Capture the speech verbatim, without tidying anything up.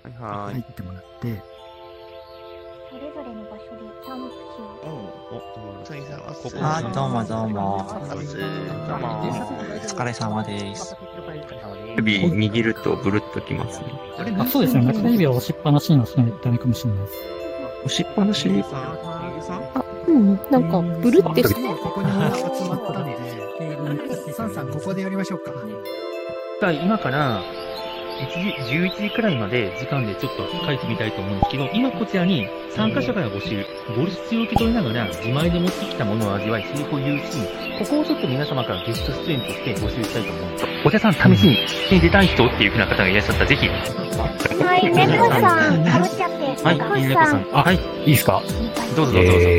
はい。 入ってもらって、 それぞれの場所でキャンプ地を。 お、ついさんはここ。 あ、どうもどうも。 どうも。 お疲れ様です。 指握るとブルッときますね。 あ、そうですね。中指を押しっぱなしにはしないとダメかもしれないです。 押しっぱなしあ、うん、なんか、ブルってして。 ここに集まったんで、サンさんここでやりましょうか。 今から、いちじ、じゅういちじくらいまで時間でちょっと書いてみたいと思うんですけど、今こちらに参加者から募集、ご出を受け取りながら自前で持ってきたものを味わい、セリフを言うし、ここをちょっと皆様からゲスト出演として募集したいと思うんです。お茶さん、試しに出たい人っていう風な方がいらっしゃったら、ぜひ。 はい、猫さん、かぶっちゃって。 はい、猫さん。 あ、はい、いいですか？ どうぞどうぞどうぞ。